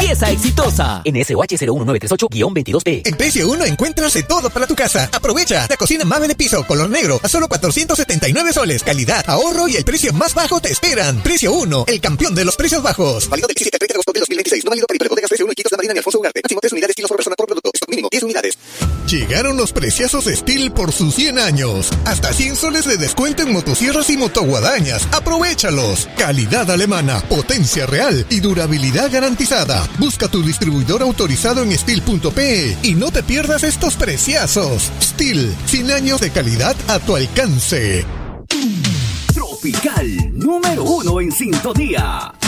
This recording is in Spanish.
limpieza exitosa. NSOH 01938-22P. En Precio 1 encuentras de todo para tu casa. Aprovecha la cocina Mave de piso, color negro, a solo 479 soles. Calidad, ahorro y el precio más bajo te esperan. Precio 1, el campeón de los precios bajos. Válido del 17 al 30 de agosto de 2026. No válido para hiperbodegas Precio 1 y Quitos La Marina ni Alfonso Ugarte. Máximo 3 unidades kilos por persona por producto. Stock mínimo 10 unidades. Llegaron los preciosos Steel por sus 100 años. Hasta 100 soles de descuento en motosierras y motoguadañas. ¡Aprovéchalos! Calidad alemana, potencia real y durabilidad garantizada. Busca tu distribuidor autorizado en Steel.pe y no te pierdas estos preciazos. Steel, 100 años de calidad a tu alcance. Tropical, número 1 en sintonía.